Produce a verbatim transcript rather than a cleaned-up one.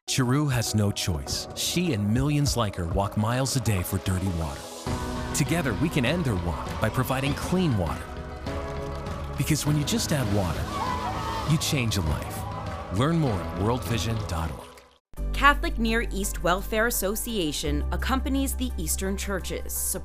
Chiru has no choice. She and millions like her walk miles a day for dirty water. Together, we can end their walk by providing clean water. Because when you just add water, you change a life. Learn more at world vision dot org. Catholic Near East Welfare Association accompanies the Eastern churches, supporting